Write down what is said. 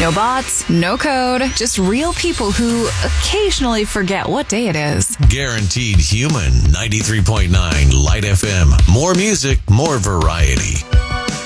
No bots, no code, just real people who occasionally forget what day it is. Guaranteed Human. 93.9 Light FM. More music, more variety.